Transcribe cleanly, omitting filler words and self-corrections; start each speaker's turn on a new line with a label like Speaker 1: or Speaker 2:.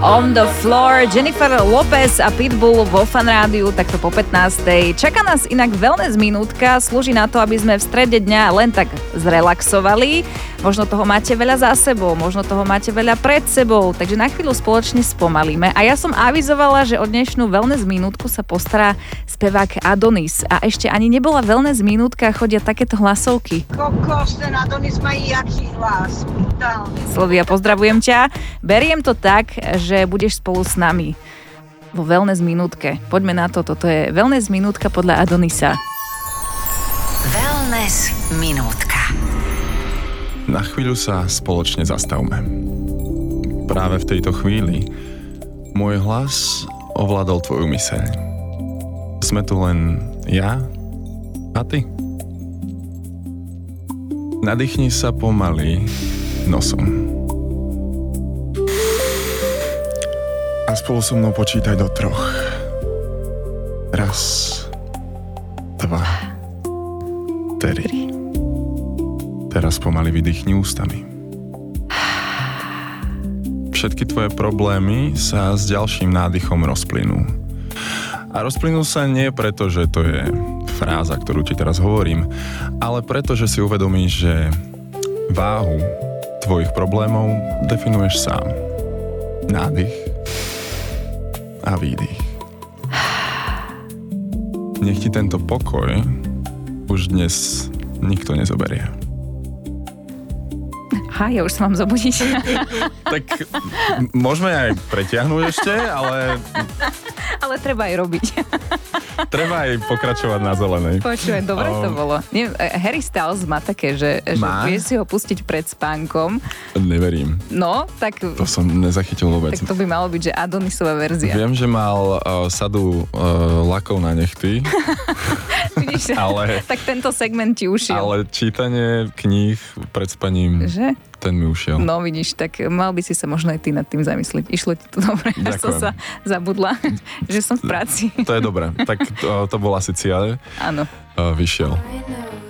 Speaker 1: On the Floor, Jennifer Lopez a Pitbull vo Fan Rádiu, takto po 15. Čaká nás inak wellness minútka, slúži na to, aby sme v strede dňa len tak zrelaxovali. Možno toho máte veľa za sebou, možno toho máte veľa pred sebou, takže na chvíľu spoločne spomalíme. A ja som avizovala, že o dnešnú wellness minútku sa postará spevák Adonis. A ešte ani nebola wellness minútka, chodia takéto hlasovky.
Speaker 2: Kokos, ten Adonis má jaký hlas, brutálny.
Speaker 1: Slovia, pozdravujem ťa. Beriem to tak, že budeš spolu s nami vo wellness minútke. Poďme na to, toto je wellness minútka podľa Adonisa.
Speaker 3: Wellness minútka.
Speaker 4: Na chvíľu sa spoločne zastavme. Práve v tejto chvíli môj hlas ovládol tvoju myseľ. Sme tu len ja a ty. Nadýchni sa pomaly nosom. A spolu so mnou počítaj do 3. 1, 2, 3. Teraz pomaly vydýchni ústami. Všetky tvoje problémy sa s ďalším nádychom rozplynú. A rozplynú sa nie preto, že to je fráza, ktorú ti teraz hovorím, ale preto, že si uvedomíš, že váhu tvojich problémov definuješ sám. Nádych a výdych. Nech ti tento pokoj už dnes nikto nezoberie.
Speaker 1: Ja už sa mám zobudiť.
Speaker 4: Tak môžeme aj pretiahnuť ešte, ale
Speaker 1: Ale treba aj robiť.
Speaker 4: treba aj pokračovať na zelenej.
Speaker 1: Počúvaj, dobre to bolo. Nie, Harry Styles má také, že vieš si ho pustiť pred spánkom.
Speaker 4: Neverím.
Speaker 1: No, tak...
Speaker 4: To som nezachytil vôbec.
Speaker 1: Tak to by malo byť, že Adonisová verzia.
Speaker 4: Viem, že mal sadu lakov na nechty.
Speaker 1: Vidíš,
Speaker 4: ale,
Speaker 1: tak tento segment ti ušiel.
Speaker 4: Ale čítanie kníh pred spaním,
Speaker 1: že?
Speaker 4: Ten mi ušiel.
Speaker 1: No vidíš, tak mal by si sa možno aj ty nad tým zamyslieť. Išlo ti to dobre, ja som sa zabudla, že som v práci.
Speaker 4: To je dobré. Tak to bol asi cieľ.
Speaker 1: Áno.
Speaker 4: Vyšiel.